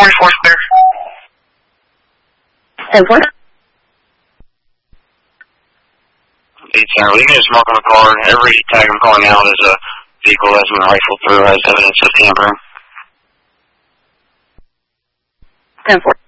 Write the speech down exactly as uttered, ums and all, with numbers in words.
forty-four clear. ten four. eight ten, we can just mark on the car. Every tag I'm calling out is a vehicle that's been rifled through as evidence of tampering. ten four.